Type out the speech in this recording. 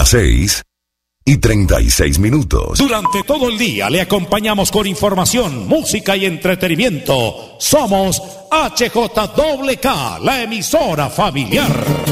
6:36. Durante todo el día le acompañamos con información, música y entretenimiento. Somos HJWK, la emisora familiar.